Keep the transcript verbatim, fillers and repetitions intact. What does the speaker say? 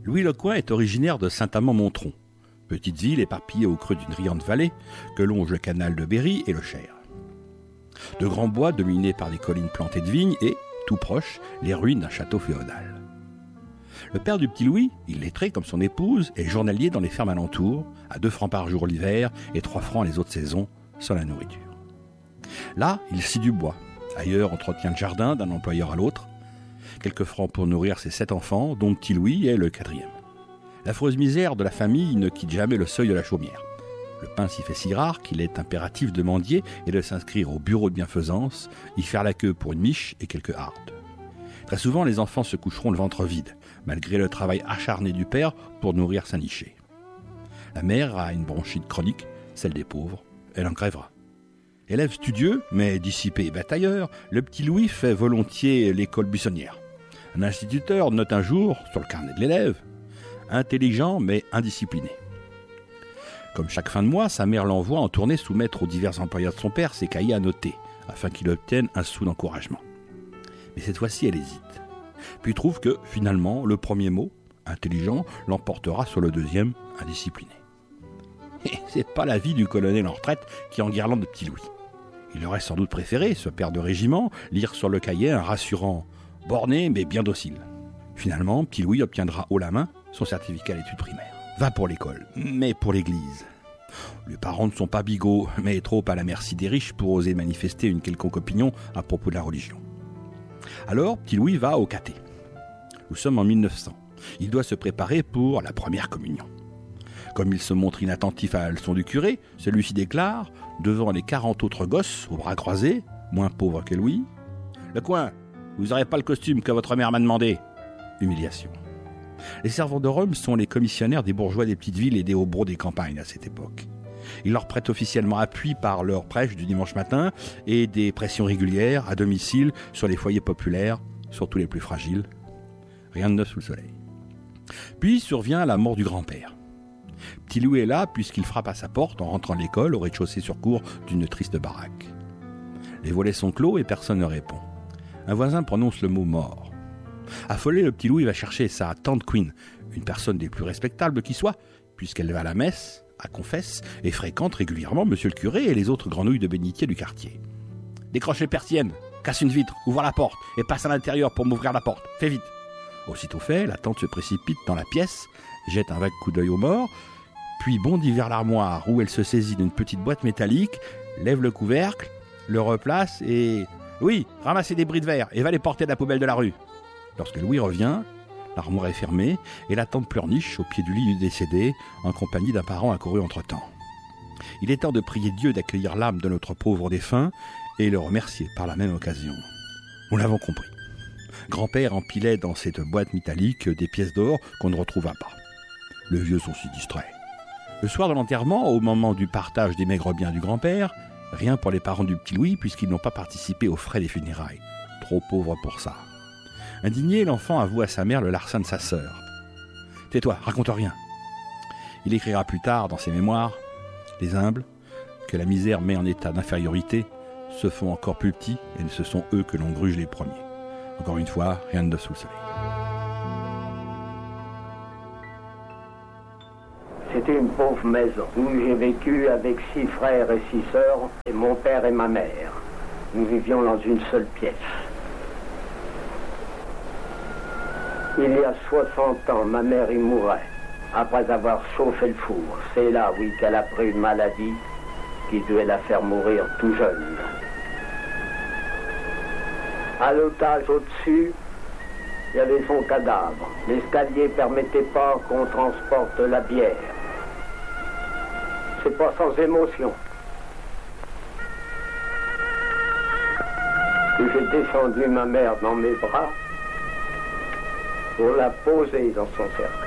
Louis Lecoing est originaire de Saint-Amand-Montron, petite ville éparpillée au creux d'une riante vallée que longe le canal de Berry et le Cher. De grands bois dominés par des collines plantées de vignes et, tout proche, les ruines d'un château féodal. Le père du petit Louis, illettré comme son épouse, est journalier dans les fermes alentours, à deux francs par jour l'hiver et trois francs les autres saisons, sans la nourriture. Là, il scie du bois. Ailleurs, entretient le jardin d'un employeur à l'autre. Quelques francs pour nourrir ses sept enfants, dont petit Louis est le quatrième. L'affreuse misère de la famille ne quitte jamais le seuil de la chaumière. Le pain s'y fait si rare qu'il est impératif de mendier et de s'inscrire au bureau de bienfaisance, y faire la queue pour une miche et quelques hardes. Très souvent, les enfants se coucheront le ventre vide, malgré le travail acharné du père pour nourrir sa nichée. La mère a une bronchite chronique, celle des pauvres, elle en crèvera. Élève studieux, mais dissipé et batailleur, le petit Louis fait volontiers l'école buissonnière. Un instituteur note un jour, sur le carnet de l'élève, « intelligent mais indiscipliné ». Comme chaque fin de mois, sa mère l'envoie en tournée soumettre aux divers employeurs de son père ses cahiers à noter, afin qu'il obtienne un sou d'encouragement. Mais cette fois-ci, elle hésite. Puis trouve que, finalement, le premier mot, intelligent, l'emportera sur le deuxième, indiscipliné. Et c'est pas la vie du colonel en retraite qui enguirlande de petit Louis. Il aurait sans doute préféré, ce père de régiment, lire sur le cahier un rassurant « borné mais bien docile ». Finalement, petit Louis obtiendra haut la main son certificat d'études primaires. Va pour l'école, mais pour l'église. Les parents ne sont pas bigots, mais trop à la merci des riches pour oser manifester une quelconque opinion à propos de la religion. Alors, petit Louis va au caté. Nous sommes en mille neuf cents. Il doit se préparer pour la première communion. Comme il se montre inattentif à la leçon du curé, celui-ci déclare, devant les quarante autres gosses, aux bras croisés, moins pauvres que Louis, « Lecoing, vous n'aurez pas le costume que votre mère m'a demandé. » Humiliation. Les servants de Rome sont les commissionnaires des bourgeois des petites villes et des hobereaux des campagnes à cette époque. Ils leur prêtent officiellement appui par leur prêche du dimanche matin et des pressions régulières à domicile sur les foyers populaires, surtout les plus fragiles. Rien de neuf sous le soleil. Puis survient la mort du grand-père. Petit Louis est là puisqu'il frappe à sa porte en rentrant de l'école au rez-de-chaussée sur cour d'une triste baraque. Les volets sont clos et personne ne répond. Un voisin prononce le mot « mort ». Affolé, le petit Louis va chercher sa tante Queen, une personne des plus respectables qui soit, puisqu'elle va à la messe, à confesse, et fréquente régulièrement monsieur le curé et les autres grenouilles de bénitier du quartier. « Décroche les persiennes, casse une vitre, ouvre la porte, et passe à l'intérieur pour m'ouvrir la porte, fais vite !» Aussitôt fait, la tante se précipite dans la pièce, jette un vague coup d'œil au mort, puis bondit vers l'armoire où elle se saisit d'une petite boîte métallique, lève le couvercle, le replace et... « Oui, ramassez des bris de verre et va les porter à la poubelle de la rue !» Lorsque Louis revient, l'armoire est fermée et la tante pleurniche au pied du lit du décédé, en compagnie d'un parent accouru entre-temps. Il est temps de prier Dieu d'accueillir l'âme de notre pauvre défunt et le remercier par la même occasion. Nous l'avons compris. Grand-père empilait dans cette boîte métallique des pièces d'or qu'on ne retrouva pas. Les vieux sont si distraits. Le soir de l'enterrement, au moment du partage des maigres biens du grand-père, rien pour les parents du petit Louis puisqu'ils n'ont pas participé aux frais des funérailles. Trop pauvres pour ça. Indigné, l'enfant avoue à sa mère le larcin de sa sœur. « Tais-toi, raconte rien !» Il écrira plus tard dans ses mémoires « Les humbles, que la misère met en état d'infériorité, se font encore plus petits et ce sont eux que l'on gruge les premiers. » Encore une fois, rien de neuf sous le soleil. C'était une pauvre maison où j'ai vécu avec six frères et six sœurs, et mon père et ma mère. Nous vivions dans une seule pièce. Il y a soixante ans, ma mère y mourait, après avoir chauffé le four. C'est là, oui, qu'elle a pris une maladie qui devait la faire mourir tout jeune. À l'étage au-dessus, il y avait son cadavre. L'escalier ne permettait pas qu'on transporte la bière. C'est pas sans émotion. J'ai descendu ma mère dans mes bras pour la poser dans son cercueil.